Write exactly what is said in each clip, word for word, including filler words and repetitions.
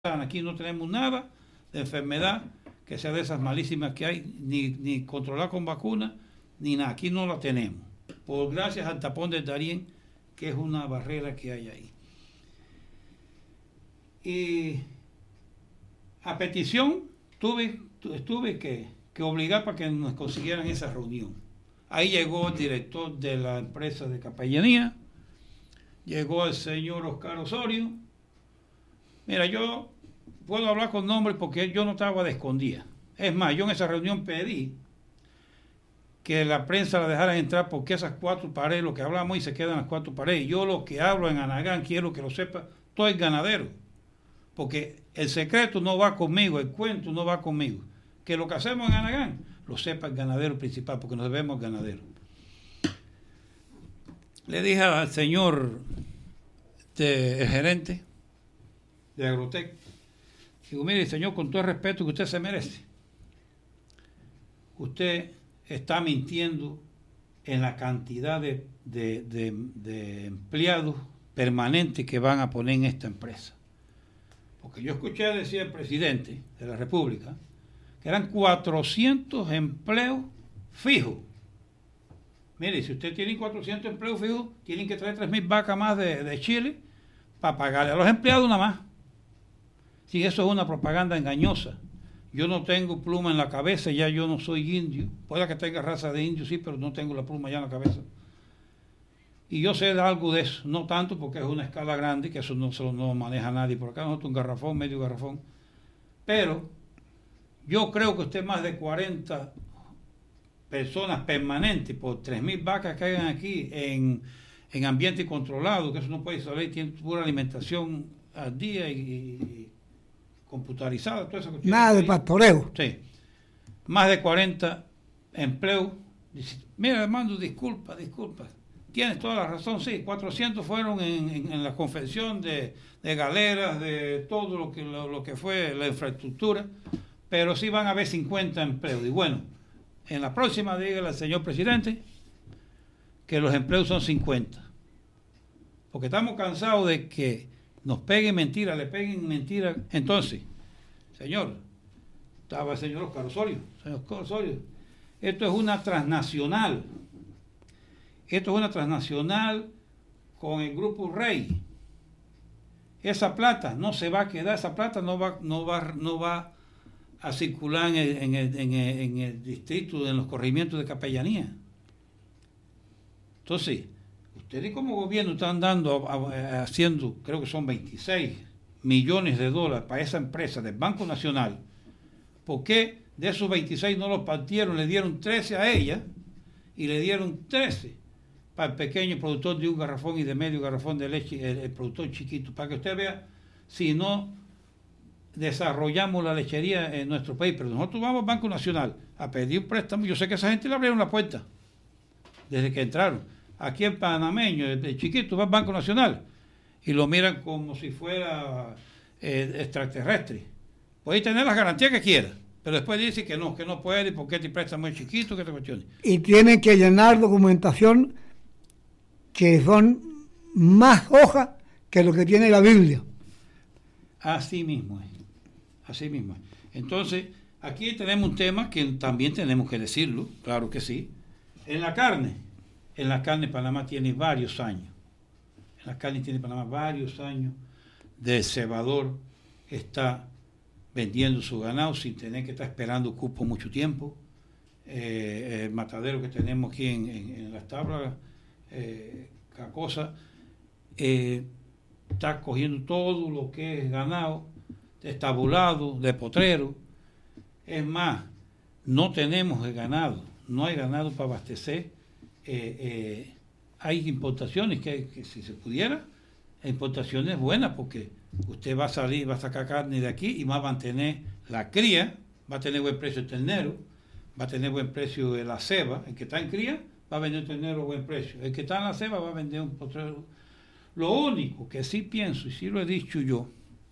Aquí no tenemos nada de enfermedad que sea de esas malísimas que hay, ni, ni controlar con vacunas, ni nada. Aquí no la tenemos. Por gracias al tapón del Darién, que es una barrera que hay ahí. Y a petición tuve, tuve que, que obligar para que nos consiguieran esa reunión. Ahí llegó el director de la empresa de capellanía, llegó el señor Oscar Osorio. Mira, yo puedo hablar con nombres porque yo no estaba de escondida. Es más, yo en esa reunión pedí que la prensa la dejara entrar porque esas cuatro paredes, lo que hablamos y se quedan las cuatro paredes. Yo lo que hablo en Anagán, quiero que lo sepa, todo es ganadero. Porque el secreto no va conmigo, el cuento no va conmigo. Que lo que hacemos en Anagán, lo sepa el ganadero principal, porque nos debemos al ganadero. Le dije al señor, de, el gerente de Agrotec, digo, mire, señor, con todo el respeto que usted se merece, usted está mintiendo en la cantidad de, de, de, de empleados permanentes que van a poner en esta empresa. Porque yo escuché decir al presidente de la República que eran cuatrocientos empleos fijos. Mire, si usted tiene cuatrocientos empleos fijos, tienen que traer tres mil vacas más de, de Chile para pagarle a los empleados nada más. Sí, eso es una propaganda engañosa. Yo no tengo pluma en la cabeza, ya yo no soy indio. Puede que tenga raza de indio, sí, pero no tengo la pluma ya en la cabeza. Y yo sé de algo de eso, no tanto porque es una escala grande, que eso no se lo no maneja nadie por acá, nosotros un garrafón, medio garrafón. Pero yo creo que usted más de cuarenta personas permanentes por tres mil vacas que hayan aquí en, en ambiente controlado, que eso no puede salir, tiene pura alimentación al día y, y computarizada, toda esa cuestión. Nada de pastoreo. Sí. Más de cuarenta empleos. Mira, Armando, disculpa, disculpa. Tienes toda la razón, sí. cuatrocientos fueron en, en, en la confección de, de galeras, de todo lo que, lo, lo que fue la infraestructura, pero sí van a haber cincuenta empleos. Y bueno, en la próxima dígale al señor presidente que los empleos son cincuenta. Porque estamos cansados de que nos peguen mentiras, le peguen mentiras. Entonces, señor, estaba el señor Oscar Osorio, señor Oscar Osorio, esto es una transnacional, esto es una transnacional con el grupo Rey. Esa plata no se va a quedar, esa plata no va, no va, no va a circular en el, en el, en el, en el distrito, en los corregimientos de capellanía. Entonces, ustedes como gobierno están dando, haciendo, creo que son veintiséis millones de dólares para esa empresa del Banco Nacional. ¿Por qué de esos veintiséis no los partieron? Le dieron trece a ella y le dieron trece para el pequeño productor de un garrafón y de medio garrafón de leche, el, el productor chiquito, para que usted vea si no desarrollamos la lechería en nuestro país. Pero nosotros vamos al Banco Nacional a pedir un préstamo. Yo sé que esa gente le abrieron la puerta desde que entraron. Aquí el panameño, el, el chiquito, va al Banco Nacional y lo miran como si fuera eh, extraterrestre. Puede tener las garantías que quiera, pero después dice que no, que no puede, porque este préstamo es chiquito, que te cuestiones. Y tienen que llenar documentación que son más hojas que lo que tiene la Biblia. Así mismo es, así mismo es. Entonces, aquí tenemos un tema que también tenemos que decirlo, claro que sí. En la carne, en la carne Panamá tiene varios años. En la carne tiene Panamá varios años de cebador está vendiendo su ganado sin tener que estar esperando cupo mucho tiempo. Eh, el matadero que tenemos aquí en, en, en las tablas, eh, Cacosa, eh, está cogiendo todo lo que es ganado, estabulado, de potrero. Es más, no tenemos el ganado, no hay ganado para abastecer. Eh, eh, hay importaciones que, que si se pudiera, importaciones buenas, porque usted va a salir, va a sacar carne de aquí y va a mantener la cría, va a tener buen precio el ternero, va a tener buen precio la ceba. El que está en cría va a vender ternero a buen precio, el que está en la ceba va a vender un potrero. Lo único que sí pienso, y sí lo he dicho yo,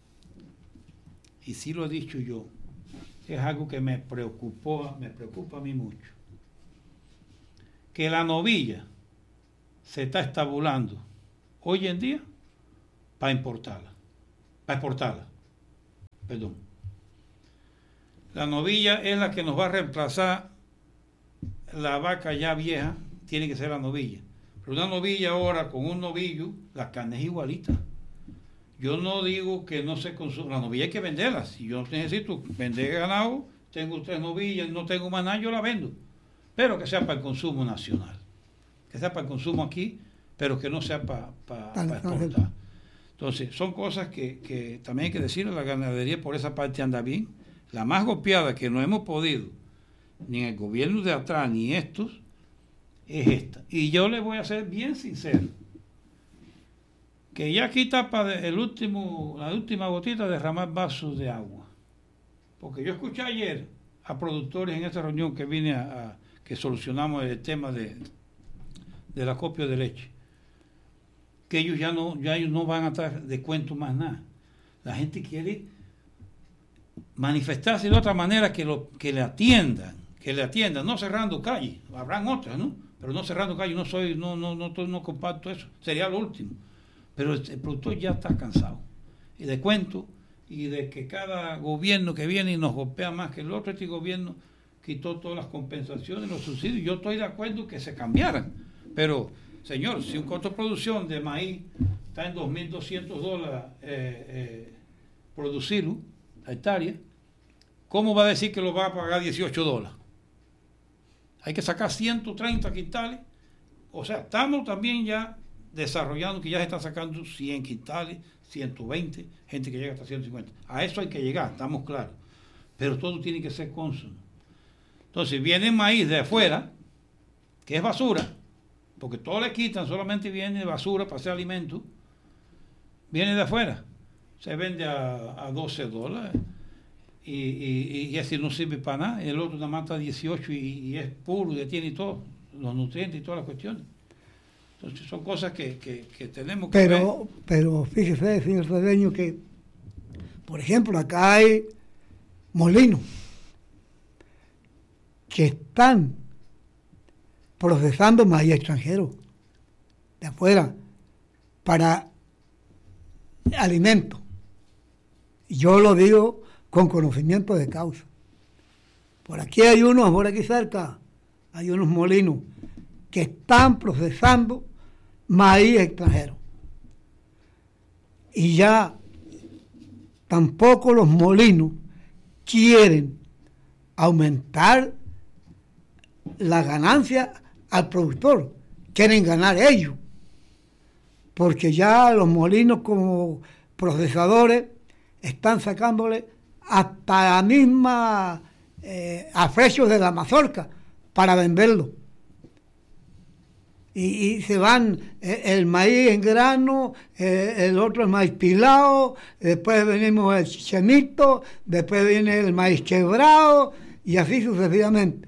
y sí lo he dicho yo, es algo que me preocupó, me preocupa a mí mucho, que la novilla se está estabulando hoy en día para importarla, para exportarla. perdón. La novilla es la que nos va a reemplazar la vaca ya vieja, tiene que ser la novilla. Pero una novilla ahora con un novillo, la carne es igualita. Yo no digo que no se consuma, la novilla hay que venderla. Si yo necesito vender ganado, tengo tres novillas, no tengo más nada, yo la vendo. Pero que sea para el consumo nacional. Que sea para el consumo aquí, pero que no sea para, para, para exportar. Entonces, son cosas que, que también hay que decirle, la ganadería por esa parte anda bien. La más golpeada que no hemos podido, ni en el gobierno de atrás, ni estos, es esta. Y yo le voy a ser bien sincero, que ya aquí está para el último, la última gotita de derramar vasos de agua. Porque yo escuché ayer a productores en esta reunión que vine a, a que solucionamos el tema de, del acopio de leche, que ellos ya no, ya ellos no van a estar de cuento más nada. La gente quiere manifestarse de otra manera, que lo que le atiendan, que le atiendan, no cerrando calles, habrán otras, ¿no? Pero no cerrando calles, no soy, no, no, no, no, no comparto eso, sería lo último. Pero el, el productor ya está cansado y de cuento y de que cada gobierno que viene y nos golpea más que el otro. Este gobierno quitó todas las compensaciones, los subsidios. Yo estoy de acuerdo que se cambiaran, pero señor, si un costo de producción de maíz está en dos mil doscientos dólares eh, eh, producirlo, la hectárea, ¿cómo va a decir que lo va a pagar dieciocho dólares? Hay que sacar ciento treinta quintales. O sea, estamos también ya desarrollando que ya se están sacando cien quintales, ciento veinte, gente que llega hasta ciento cincuenta. A eso hay que llegar, estamos claros. Pero todo tiene que ser cónsono. Entonces, viene maíz de afuera, que es basura, porque todo le quitan, solamente viene basura para hacer alimento. Viene de afuera, se vende a, a doce dólares. Y, y, y ese no sirve para nada. El otro nada más está a dieciocho y, y es puro, y tiene todo, los nutrientes y todas las cuestiones. Entonces son cosas que, que, que tenemos que pero, ver. Pero fíjese, señor Cedeño, que por ejemplo acá hay molinos que están procesando maíz extranjero de afuera para alimentos. Yo lo digo con conocimiento de causa. Por aquí hay unos, por aquí cerca, hay unos molinos que están procesando maíz extranjero. Y ya tampoco los molinos quieren aumentar la ganancia al productor, quieren ganar ellos, porque ya los molinos como procesadores están sacándole hasta la misma eh, a precios de la mazorca para venderlo. Y, y se van eh, el maíz en grano, eh, el otro el maíz pilado, después venimos el chemito, después viene el maíz quebrado y así sucesivamente.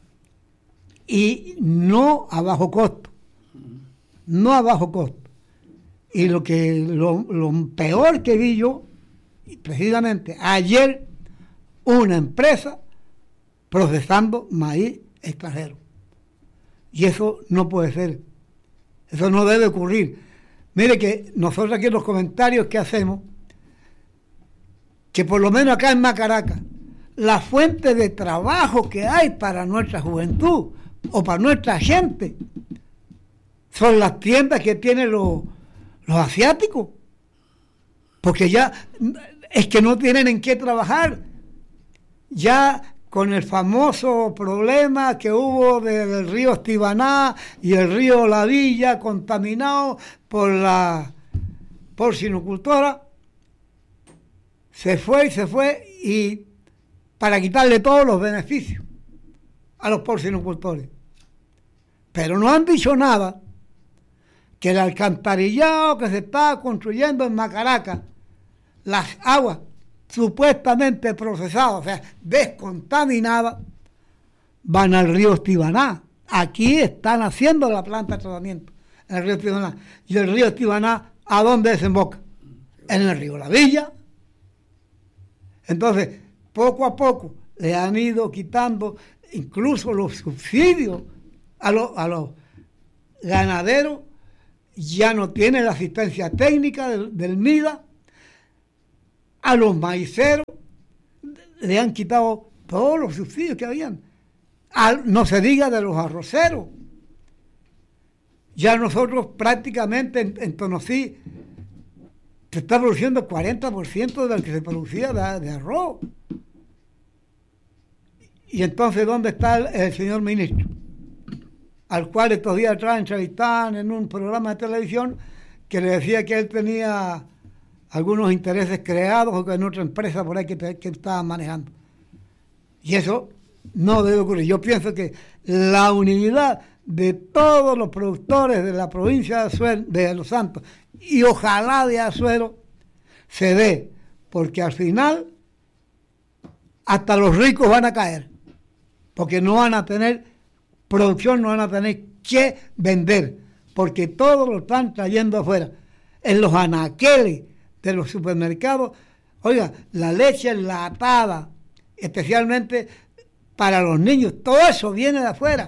Y no a bajo costo, no a bajo costo. Y lo que lo, lo peor que vi yo, precisamente ayer, una empresa procesando maíz extranjero. Y eso no puede ser. Eso no debe ocurrir. Mire que nosotros aquí en los comentarios que hacemos, que por lo menos acá en Macaraca, la fuente de trabajo que hay para nuestra juventud o para nuestra gente son las tiendas que tienen los, los asiáticos. Porque ya es que no tienen en qué trabajar. Ya con el famoso problema que hubo del río Estibaná y el río La Villa contaminado por la porcinocultora, se fue y se fue y para quitarle todos los beneficios a los porcinocultores. Pero no han dicho nada que el alcantarillado que se está construyendo en Macaraca, las aguas supuestamente procesadas, o sea, descontaminadas, van al río Estibaná. Aquí están haciendo la planta de tratamiento en el río Estibaná. Y el río Estibaná, ¿a dónde desemboca? En el río La Villa. Entonces, poco a poco le han ido quitando incluso los subsidios a los, a los ganaderos. Ya no tienen la asistencia técnica del, del MIDA. A los maiceros le han quitado todos los subsidios que habían. Al, no se diga de los arroceros. Ya nosotros prácticamente en, en Tonosí se está produciendo el cuarenta por ciento de lo que se producía de, de arroz. Y entonces, ¿dónde está el, el señor ministro? Al cual estos días atrás entrevistaban en un programa de televisión que le decía que él tenía algunos intereses creados o que en otra empresa por ahí que, que estaba manejando. Y eso no debe ocurrir. Yo pienso que la unidad de todos los productores de la provincia de, Azuero, de Los Santos y ojalá de Azuero se dé, porque al final hasta los ricos van a caer, porque no van a tener producción, no van a tener que vender, porque todo lo están trayendo afuera. En los anaqueles de los supermercados, oiga, la leche enlatada, especialmente para los niños, todo eso viene de afuera.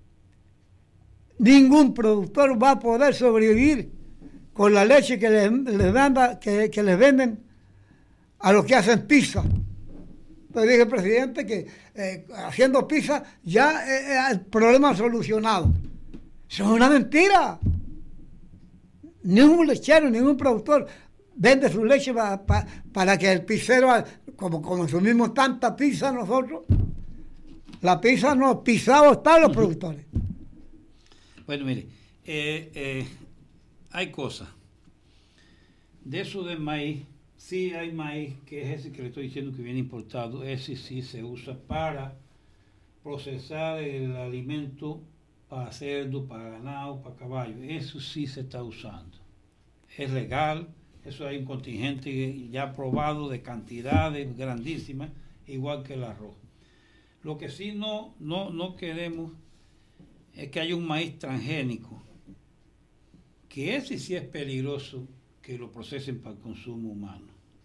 Ningún productor va a poder sobrevivir con la leche que les, les, manda, que, que les venden a los que hacen pizza. Entonces dije al presidente que eh, haciendo pizza ya eh, el problema solucionado. Eso es una mentira. Ningún lechero, ningún productor vende su leche para, para, para que el pizzero, como consumimos tanta pizza nosotros, la pizza no, pisados están los productores. Bueno, mire, eh, eh, hay cosas. De eso de maíz, sí hay maíz, que es ese que le estoy diciendo que viene importado, ese sí se usa para procesar el alimento para cerdo, para ganado, para caballo. Eso sí se está usando. Es legal, eso hay un contingente ya probado de cantidades grandísimas, igual que el arroz. Lo que sí no, no, no queremos es que haya un maíz transgénico, que ese sí es peligroso que lo procesen para el consumo humano.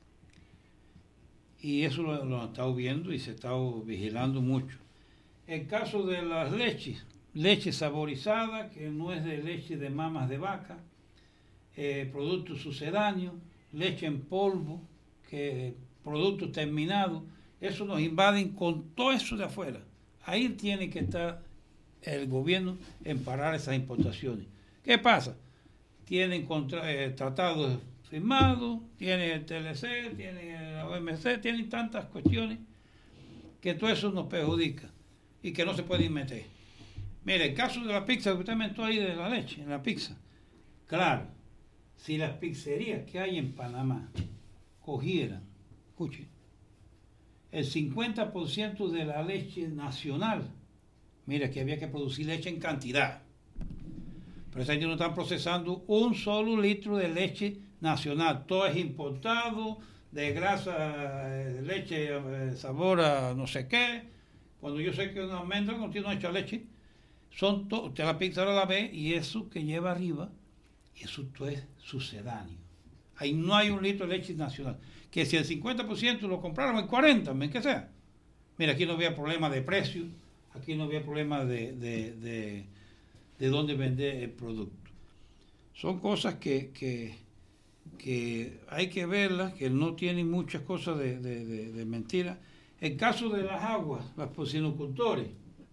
Y eso lo, lo han estado viendo y se ha estado vigilando mucho. El caso de las leches, leche saborizada, que no es de leche de mamas de vaca, eh, productos sucedáneos, leche en polvo, que productos terminados, eso nos invaden con todo eso de afuera. Ahí tiene que estar el gobierno en parar esas importaciones. ¿Qué pasa? Tienen contra, eh, tratados firmados, tiene el T L C, tiene la O M C, tienen tantas cuestiones que todo eso nos perjudica y que no se pueden meter. Mire, el caso de la pizza que usted mentó ahí de la leche, en la pizza. Claro, si las pizzerías que hay en Panamá cogieran, escuche, el cincuenta por ciento de la leche nacional, mira que había que producir leche en cantidad. Pero esa gente no están procesando un solo litro de leche nacional. Todo es importado, de grasa, de leche, de sabor a no sé qué. Cuando yo sé que una almendra contiene hecha leche, son todo, usted la pizza la ve y eso que lleva arriba, eso todo es sucedáneo. Ahí no hay un litro de leche nacional. Que si el cincuenta por ciento lo compraron el cuarenta por ciento, que sea. Mira, aquí no había problema de precio, aquí no había problema de, de, de, de dónde vender el producto. Son cosas que, que, que hay que verlas, que no tienen muchas cosas de, de, de, de mentira. El caso de las aguas, los porcinocultores.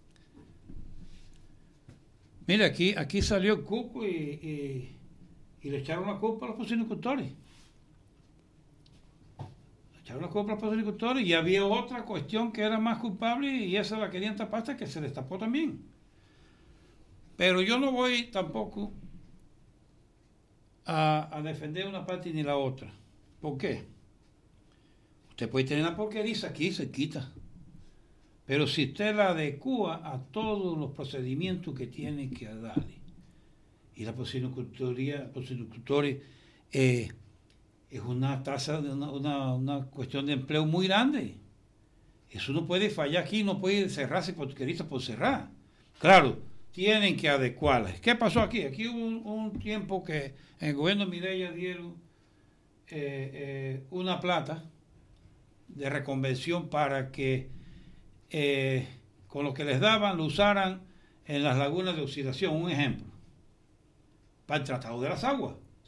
Mira, aquí, aquí salió el cuco y, y, y le echaron la culpa a los porcinocultores. Le echaron la culpa a los porcinocultores y había otra cuestión que era más culpable y esa la querían tapar hasta que se destapó también. Pero yo no voy tampoco a, a defender una parte ni la otra. ¿Por qué? Usted puede tener una porquería aquí, se quita. Pero si usted la adecua a todos los procedimientos que tiene que darle, y la porcinocultoría, porcinocultores, eh, es una tasa, de una, una, una cuestión de empleo muy grande. Eso no puede fallar aquí, no puede cerrarse porqueritas por cerrar. Claro, tienen que adecuarlas. ¿Qué pasó aquí? Aquí hubo un, un tiempo que en el gobierno de Mireya dieron eh, eh, una plata de reconversión para que Eh, con lo que les daban lo usaran en las lagunas de oxidación, un ejemplo, para el tratado de las aguas.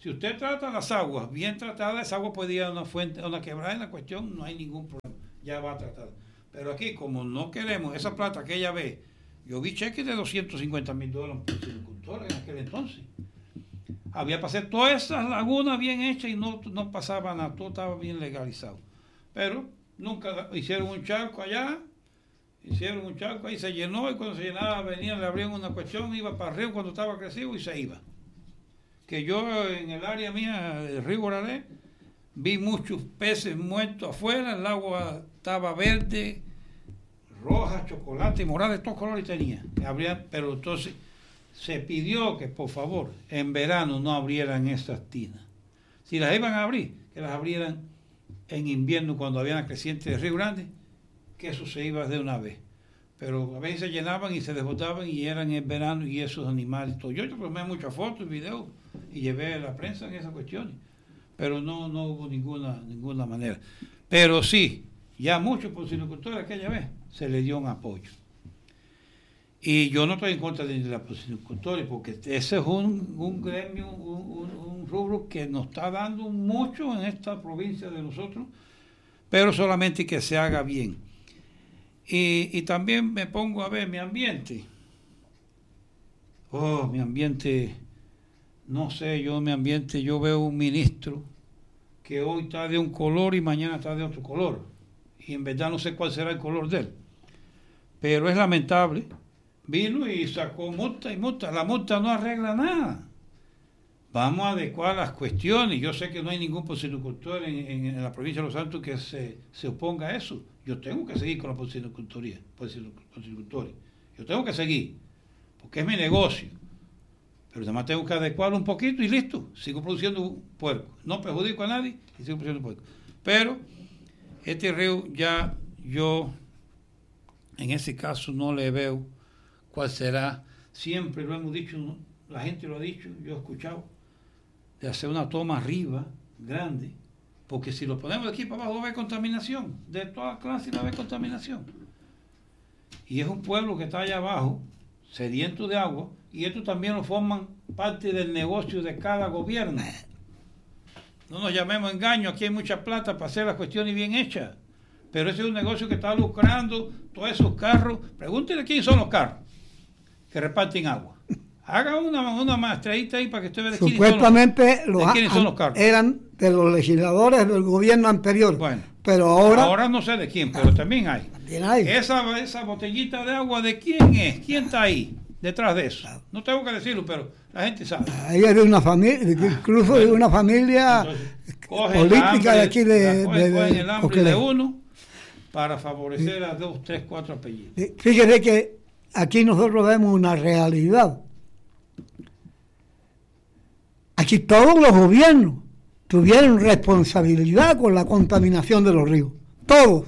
Si usted trata las aguas bien tratadas, esa agua puede ir a una fuente, a una quebrada, en la cuestión no hay ningún problema, ya va tratada. Pero aquí, como no queremos esa plata que ella ve, yo vi cheques de doscientos cincuenta mil dólares por silvicultores en aquel entonces. Había para hacer todas esas lagunas bien hechas y no, no pasaba nada, todo estaba bien legalizado. Pero nunca hicieron un charco allá, hicieron un charco ahí, se llenó y cuando se llenaba venían, le abrían una cuestión, iba para arriba cuando estaba crecido y se iba. Que yo en el área mía del río Guararé vi muchos peces muertos afuera, el agua estaba verde, roja, chocolate, morada, de todos colores tenía. Habría, pero entonces se pidió que por favor en verano no abrieran esas tinas. Si las iban a abrir, que las abrieran en invierno cuando había una creciente de Río Grande, que eso se iba de una vez. Pero a veces se llenaban y se desbordaban y eran en verano y esos animales. Todo. Yo tomé muchas fotos y videos y llevé a la prensa en esas cuestiones. Pero no, no hubo ninguna, ninguna manera. Pero sí, ya muchos porcinocultores aquella vez se le dio un apoyo. Y yo no estoy en contra de la porcinocultores porque ese es un, un gremio, un, un, un rubro que nos está dando mucho en esta provincia de nosotros, pero solamente que se haga bien. Y, y también me pongo a ver mi ambiente. Oh, mi ambiente, no sé, yo mi ambiente, yo veo un ministro que hoy está de un color y mañana está de otro color. Y en verdad no sé cuál será el color de él. Pero es lamentable. Vino y sacó multa y multa. La multa no arregla nada. Vamos a adecuar las cuestiones. Yo sé que no hay ningún porcinocultor en, en, en la provincia de Los Santos que se, se oponga a eso. Yo tengo que seguir con la porcinocultoría, porcinocultores. Yo tengo que seguir, porque es mi negocio. Pero además tengo que adecuarlo un poquito y listo. Sigo produciendo puerco. No perjudico a nadie y sigo produciendo puerco. Pero este río ya yo, en ese caso, no le veo cuál será. Siempre lo hemos dicho, ¿no? La gente lo ha dicho, yo he escuchado, de hacer una toma arriba, grande, porque si lo ponemos de aquí para abajo va a haber contaminación, de toda clase va a haber contaminación. Y es un pueblo que está allá abajo, sediento de agua, y esto también lo forman parte del negocio de cada gobierno. No nos llamemos engaño, aquí hay mucha plata para hacer las cuestiones bien hechas, pero ese es un negocio que está lucrando todos esos carros. Pregúntele quién son los carros que reparten agua. Haga una, una maestradita ahí para que usted vea de quiénes son los, Supuestamente los, de quiénes son los carros. Eran de los legisladores del gobierno anterior. Bueno, pero ahora, ahora no sé de quién, pero también hay. También hay. Esa, esa botellita de agua, ¿de quién es? ¿Quién está ahí detrás de eso? No tengo que decirlo, pero la gente sabe. Ahí es de una familia, incluso de una familia entonces, política hambre, de aquí de, cogen, de, cogen de el hambre Oquelé. de uno para favorecer a dos, tres, cuatro apellidos. Fíjese que aquí nosotros vemos una realidad. Aquí todos los gobiernos tuvieron responsabilidad con la contaminación de los ríos. Todos.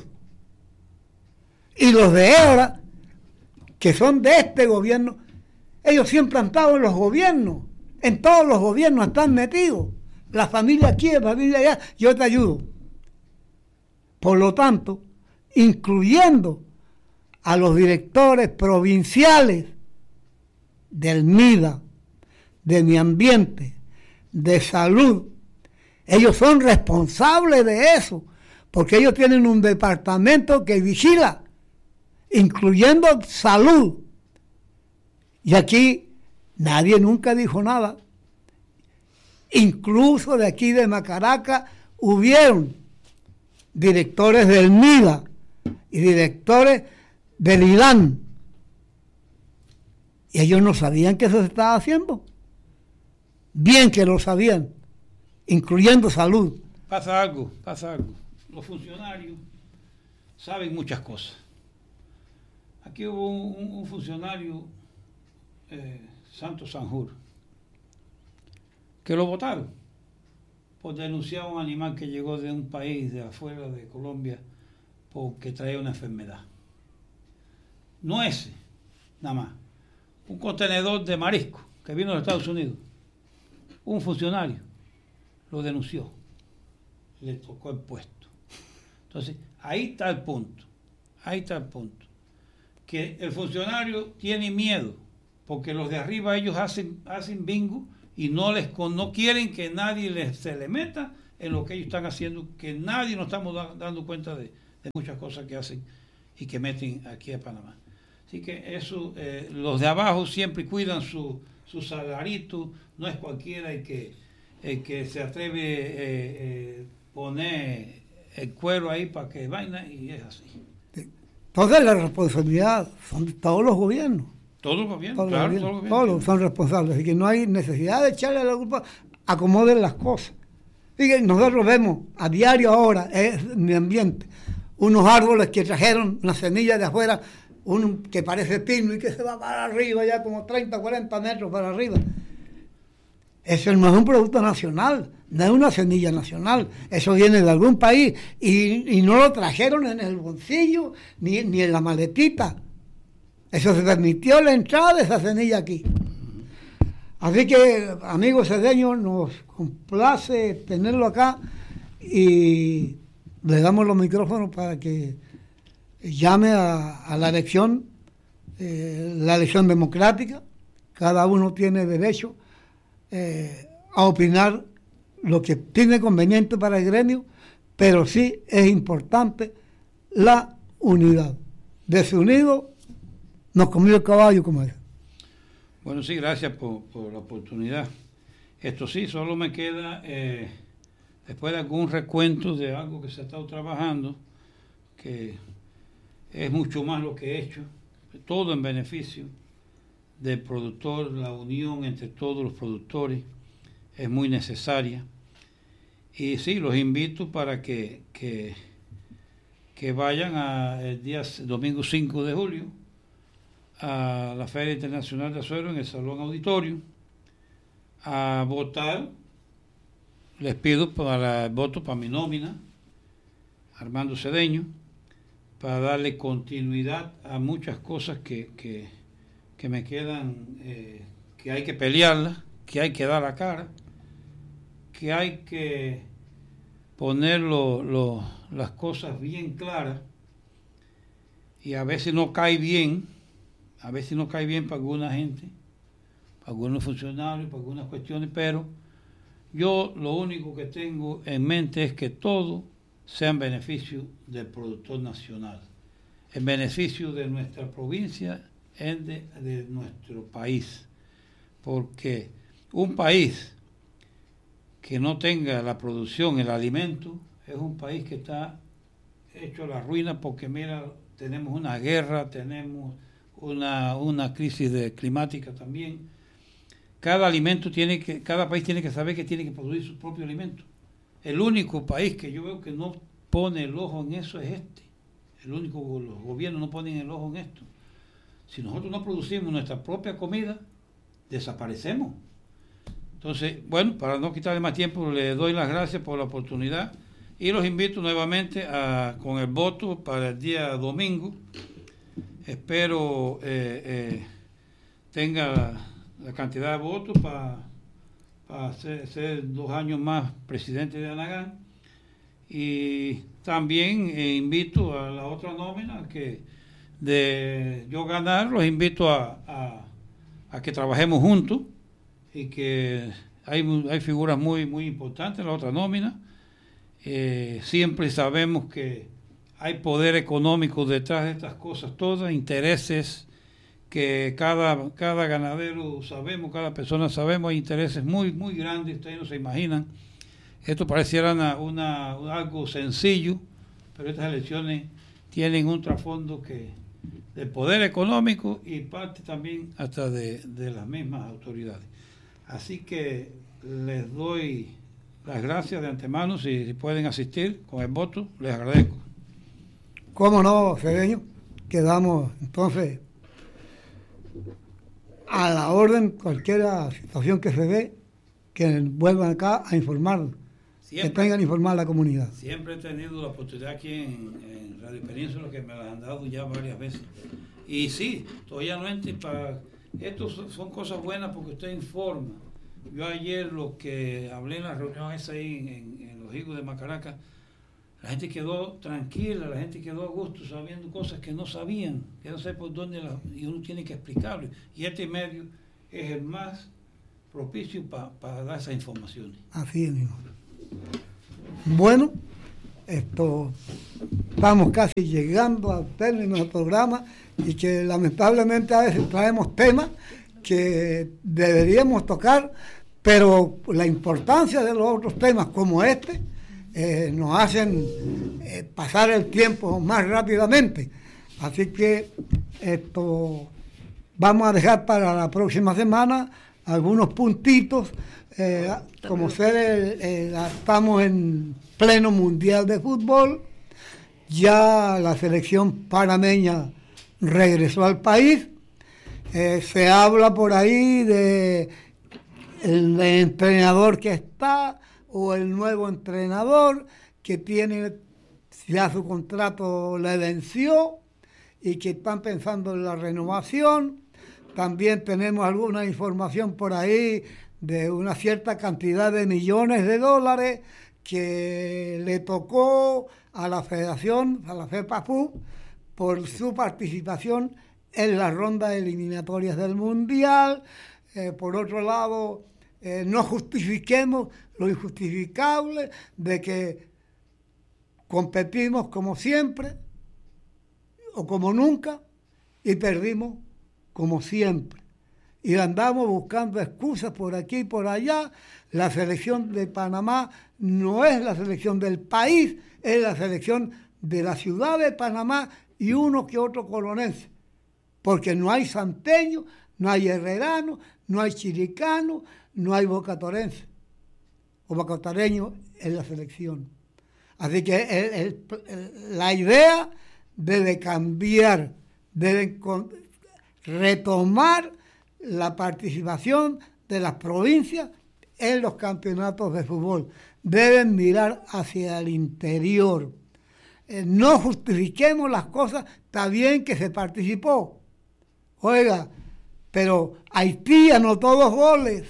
Y los de ahora, que son de este gobierno, ellos siempre han estado en los gobiernos. En todos los gobiernos están metidos. La familia aquí, la familia allá, yo te ayudo. Por lo tanto, incluyendo a los directores provinciales del MIDA, de Mi Ambiente, de Salud, ellos son responsables de eso, porque ellos tienen un departamento que vigila, incluyendo salud. Y aquí nadie nunca dijo nada. Incluso de aquí de Macaraca hubieron directores del MIDA y directores del I D A N. Y ellos no sabían que eso se estaba haciendo. Bien que lo sabían, incluyendo salud. Pasa algo, pasa algo. Los funcionarios saben muchas cosas. Aquí hubo un, un funcionario, eh, Santos Sanjur, que lo votaron por denunciar a un animal que llegó de un país de afuera de Colombia porque traía una enfermedad. No ese, nada más. Un contenedor de marisco que vino de Estados Unidos. Un funcionario lo denunció. Le tocó el puesto. Entonces, ahí está el punto. Ahí está el punto. Que el funcionario tiene miedo porque los de arriba ellos hacen, hacen bingo y no les no quieren que nadie les, se le meta en lo que ellos están haciendo, que nadie nos estamos da, dando cuenta de, de muchas cosas que hacen y que meten aquí a Panamá. Así que eso, eh, los de abajo siempre cuidan su, su salarito, no es cualquiera el que, el que se atreve a eh, eh, poner el cuero ahí para que vaina, y es así. Entonces la responsabilidad son de todos los gobiernos. Todos los gobiernos, todos claro, los todos gobiernos, los gobiernos. todos son responsables, así que no hay necesidad de echarle la culpa, acomoden las cosas. Fíjense, nosotros vemos a diario ahora, es mi ambiente, unos árboles que trajeron una semilla de afuera, uno que parece pino y que se va para arriba, ya como treinta, cuarenta metros para arriba. Eso no es un producto nacional, no es una semilla nacional, eso viene de algún país y, y no lo trajeron en el bolsillo ni, ni en la maletita. Eso se permitió la entrada de esa semilla aquí. Así que, amigos cedeños, nos complace tenerlo acá y le damos los micrófonos para que llame a, a la elección, eh, la elección democrática. Cada uno tiene derecho eh, a opinar lo que tiene conveniente para el gremio, pero sí es importante la unidad. Desunido nos comió el caballo, como es. Bueno, sí, gracias por, por la oportunidad. Esto sí, solo me queda, eh, después de algún recuento de algo que se ha estado trabajando, que es mucho más lo que he hecho, todo en beneficio del productor, la unión entre todos los productores es muy necesaria. Y sí, los invito para que, que, que vayan a el día domingo cinco de julio a la Feria Internacional de Azuero en el Salón Auditorio a votar. Les pido para el voto para mi nómina, Armando Cedeño, para darle continuidad a muchas cosas que, que, que me quedan, eh, que hay que pelearlas, que hay que dar la cara, que hay que poner lo, lo, las cosas bien claras, y a veces no cae bien, a veces no cae bien para alguna gente, para algunos funcionarios, para algunas cuestiones, pero yo lo único que tengo en mente es que todo sea en beneficio del productor nacional, en beneficio de nuestra provincia, en de, de nuestro país, porque un país que no tenga la producción, el alimento, es un país que está hecho a la ruina, porque mira, tenemos una guerra, tenemos una, una crisis de, climática también. Cada alimento tiene que, cada país tiene que saber que tiene que producir su propio alimento. El único país que yo veo que no pone el ojo en eso es este. El único, los gobiernos no ponen el ojo en esto. Si nosotros no producimos nuestra propia comida, desaparecemos. Entonces, bueno, para no quitarle más tiempo, le doy las gracias por la oportunidad y los invito nuevamente a, con el voto para el día domingo. Espero eh, eh, tenga la, la cantidad de votos para pa ser, ser dos años más presidente de Anagán. Y también eh, invito a la otra nómina que de yo ganar, los invito a, a, a que trabajemos juntos, y que hay, hay figuras muy, muy importantes en la otra nómina. Eh, siempre sabemos que hay poder económico detrás de estas cosas todas, intereses que cada, cada ganadero sabemos, cada persona sabemos, hay intereses muy, muy grandes, ustedes no se imaginan. Esto pareciera una, una, algo sencillo, pero estas elecciones tienen un trasfondo que de poder económico y parte también hasta de, de las mismas autoridades. Así que les doy las gracias de antemano, si, si pueden asistir con el voto, les agradezco. ¿Cómo no, Cedeño? Quedamos entonces a la orden, cualquier situación que se dé, que vuelvan acá a informar, siempre, que tengan informar a la comunidad. Siempre he tenido la oportunidad aquí en, en Radio Península, que me la han dado ya varias veces. Y sí, estoy anuente para... Esto son cosas buenas porque usted informa. Yo ayer lo que hablé en la reunión esa ahí en, en, en los Higos de Macaraca, la gente quedó tranquila, la gente quedó a gusto sabiendo cosas que no sabían, que no sé por dónde, la, y uno tiene que explicarlo. Y este medio es el más propicio para pa dar esas informaciones. Así es, mi hijo. Bueno, esto, estamos casi llegando al término del programa y que lamentablemente a veces traemos temas que deberíamos tocar, pero la importancia de los otros temas como este eh, nos hacen eh, pasar el tiempo más rápidamente. Así que esto vamos a dejar para la próxima semana algunos puntitos. Eh, como ser el, el, estamos en pleno mundial de fútbol, ya la selección panameña regresó al país. Eh, se habla por ahí de el, el entrenador que está o el nuevo entrenador que tiene, ya su contrato le venció y que están pensando en la renovación. También tenemos alguna información por ahí de una cierta cantidad de millones de dólares que le tocó a la federación, a la FEPAFUT, por su participación en las rondas eliminatorias del Mundial. Eh, por otro lado, eh, no justifiquemos lo injustificable de que competimos como siempre o como nunca y perdimos como siempre. Y andamos buscando excusas por aquí y por allá. La selección de Panamá no es la selección del país, es la selección de la ciudad de Panamá y uno que otro colonense. Porque no hay santeño, no hay herrerano, no hay chiricano, no hay bocatorense o bocatareño en la selección. Así que el, el, el, la idea debe cambiar, deben retomar la participación de las provincias en los campeonatos de fútbol. Deben mirar hacia el interior. Eh, no justifiquemos las cosas, está bien que se participó. Oiga, pero Haití anotó dos goles.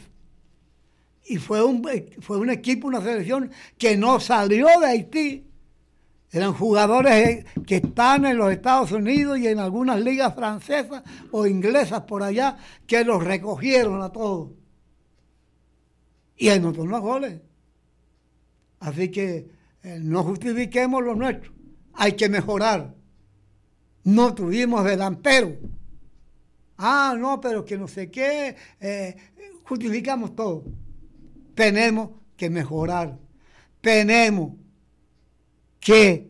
Y fue un, fue un equipo, una selección que no salió de Haití. Eran jugadores que están en los Estados Unidos y en algunas ligas francesas o inglesas por allá que los recogieron a todos. Y anotó unos goles. Así que eh, no justifiquemos lo nuestro. Hay que mejorar. No tuvimos delantero. Ah, no, pero que no sé qué. Eh, justificamos todo. Tenemos que mejorar. Tenemos que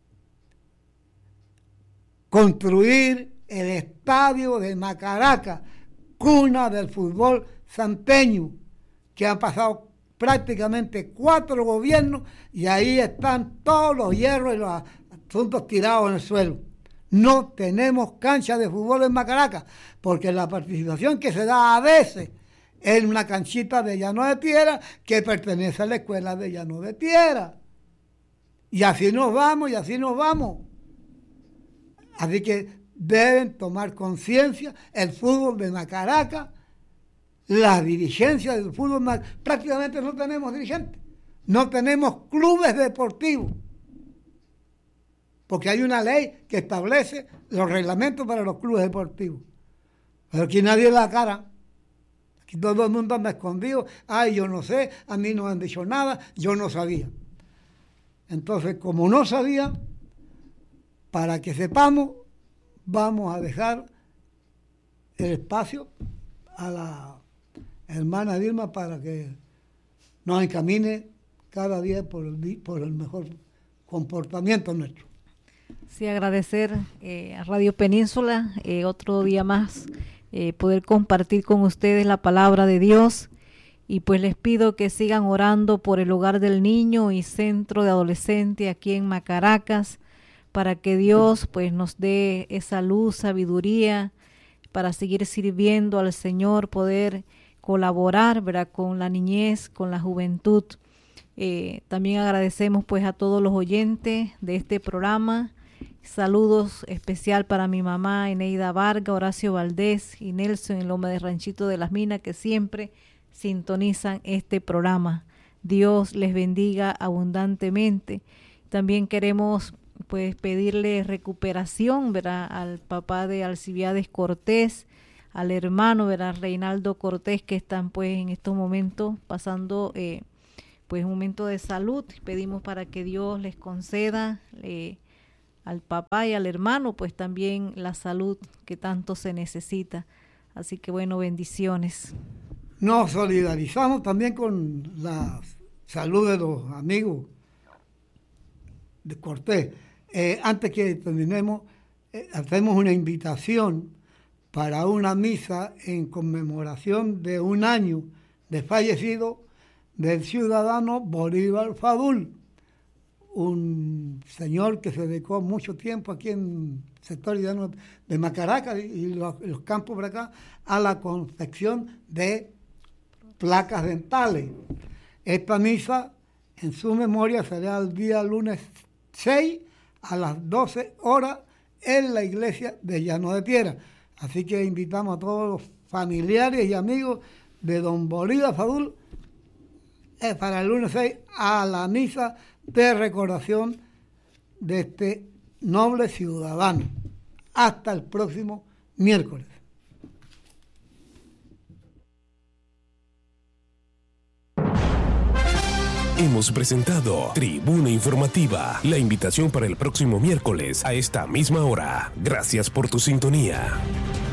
construir el estadio de Macaraca, cuna del fútbol santeño, que han pasado prácticamente cuatro gobiernos y ahí están todos los hierros y los asuntos tirados en el suelo. No tenemos cancha de fútbol en Macaraca, porque la participación que se da a veces es una canchita de llano de piedra que pertenece a la escuela de llano de piedra. Y así nos vamos, y así nos vamos. Así que deben tomar conciencia el fútbol de Macaraca, la dirigencia del fútbol. Prácticamente no tenemos dirigentes, no tenemos clubes deportivos, porque hay una ley que establece los reglamentos para los clubes deportivos. Pero aquí nadie da la cara. Aquí todo el mundo anda escondido. Ay, yo no sé, a mí no han dicho nada, yo no sabía. Entonces, como no sabía, para que sepamos, vamos a dejar el espacio a la hermana Dilma para que nos encamine cada día por el, por el mejor comportamiento nuestro. Sí, agradecer eh, a Radio Península eh, otro día más, eh, poder compartir con ustedes la palabra de Dios. Y pues les pido que sigan orando por el Hogar del Niño y Centro de Adolescentes aquí en Macaracas, para que Dios pues nos dé esa luz, sabiduría, para seguir sirviendo al Señor, poder colaborar, ¿verdad?, con la niñez, con la juventud. Eh, también agradecemos pues a todos los oyentes de este programa. Saludos especial para mi mamá Eneida Vargas, Horacio Valdés y Nelson en Loma de Ranchito de las Minas, que siempre sintonizan este programa. Dios les bendiga abundantemente. También queremos pues pedirle recuperación, ¿verdad?, al papá de Alcibiades Cortés, al hermano, ¿verdad? Reinaldo Cortés, que están pues en estos momentos pasando eh, pues un momento de salud. Pedimos para que Dios les conceda eh, al papá y al hermano pues también la salud que tanto se necesita. Así que bueno, bendiciones. Nos solidarizamos también con la salud de los amigos de Cortés. Eh, antes que terminemos, eh, hacemos una invitación para una misa en conmemoración de un año de fallecido del ciudadano Bolívar Fadul, un señor que se dedicó mucho tiempo aquí en el sector de Macaraca y los, los campos por acá a la confección de placas dentales. Esta misa en su memoria será el día lunes seis a las doce horas en la iglesia de Llano de Piedra. Así que invitamos a todos los familiares y amigos de don Bolívar Fadul eh, para el lunes seis a la misa de recordación de este noble ciudadano. Hasta el próximo miércoles. Hemos presentado Tribuna Informativa, la invitación para el próximo miércoles a esta misma hora. Gracias por tu sintonía.